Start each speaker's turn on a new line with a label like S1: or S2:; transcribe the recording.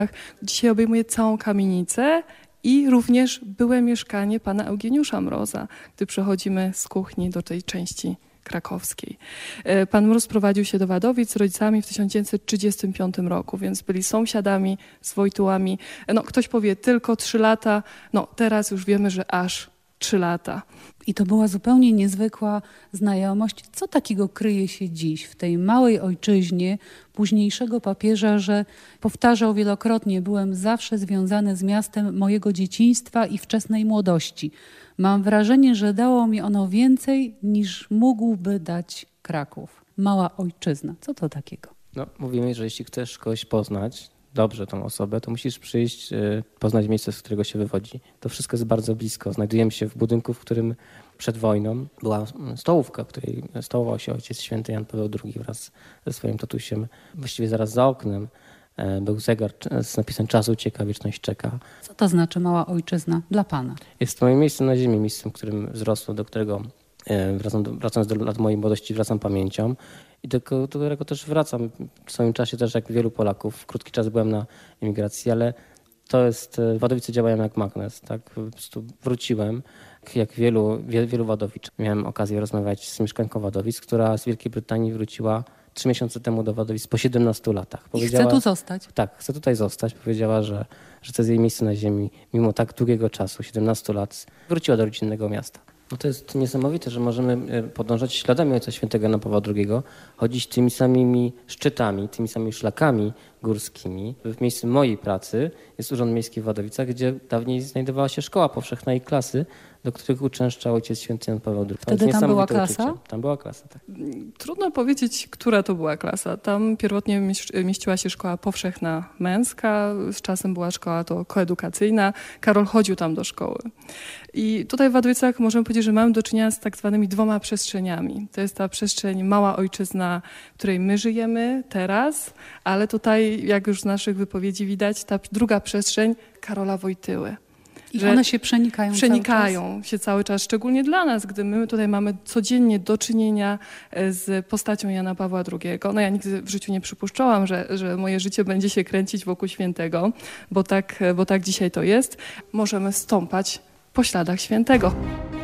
S1: Dzisiaj obejmuje całą kamienicę i również byłe mieszkanie pana Eugeniusza Mroza, gdy przechodzimy z kuchni do tej części krakowskiej. Pan Mróz prowadził się do Wadowic z rodzicami w 1935 roku, więc byli sąsiadami z Wojtyłami. No, ktoś powie tylko 3 lata, no teraz już wiemy, że aż 3 lata.
S2: I to była zupełnie niezwykła znajomość. Co takiego kryje się dziś w tej małej ojczyźnie późniejszego papieża, że powtarzał wielokrotnie: byłem zawsze związany z miastem mojego dzieciństwa i wczesnej młodości. Mam wrażenie, że dało mi ono więcej niż mógłby dać Kraków. Mała ojczyzna. Co to takiego?
S3: No, mówimy, że jeśli chcesz kogoś poznać, dobrze tą osobę, to musisz przyjść, poznać miejsce, z którego się wywodzi. To wszystko jest bardzo blisko. Znajdujemy się w budynku, w którym przed wojną była stołówka, w której stołował się Ojciec Święty Jan Paweł II wraz ze swoim tatusiem. Właściwie zaraz za oknem był zegar z napisem "Czas ucieka, wieczność czeka".
S2: Co to znaczy mała ojczyzna dla pana?
S3: Jest to moje miejsce na ziemi, miejscem, w którym wzrosłem, do którego wracając do lat mojej młodości, wracam pamięcią i do którego też wracam w swoim czasie, też jak wielu Polaków. Krótki czas byłem na emigracji, ale to jest, Wadowice działają jak magnes, tak? Po prostu wróciłem, jak wielu Wadowiczów. Miałem okazję rozmawiać z mieszkanką Wadowic, która z Wielkiej Brytanii wróciła 3 miesiące temu do Wadowic po 17 latach.
S2: I chce tu zostać?
S3: Tak, chce tutaj zostać. Powiedziała, że to jest jej miejsce na ziemi. Mimo tak długiego czasu, 17 lat, wróciła do rodzinnego miasta. No to jest niesamowite, że możemy podążać śladami Ojca Świętego Jana Pawła II, chodzić tymi samymi szczytami, tymi samymi szlakami górskimi. W miejscu mojej pracy jest Urząd Miejski w Wadowicach, gdzie dawniej znajdowała się szkoła powszechna i klasy, do których uczęszczał Ojciec Święty Jan Paweł II.
S2: Wtedy tam była klasa?
S3: Uczucie. Tam była klasa, tak.
S1: Trudno powiedzieć, która to była klasa. Tam pierwotnie mieściła się szkoła powszechna męska, z czasem była szkoła to koedukacyjna. Karol chodził tam do szkoły. I tutaj w Wadowicach możemy powiedzieć, że mamy do czynienia z tak zwanymi 2 przestrzeniami. To jest ta przestrzeń mała ojczyzna, w której my żyjemy teraz, ale tutaj, jak już z naszych wypowiedzi widać, ta druga przestrzeń Karola Wojtyły.
S2: I one się przenikają
S1: się cały czas, szczególnie dla nas, gdy my tutaj mamy codziennie do czynienia z postacią Jana Pawła II. No ja nigdy w życiu nie przypuszczałam, że moje życie będzie się kręcić wokół świętego, bo tak dzisiaj to jest. Możemy stąpać po śladach świętego.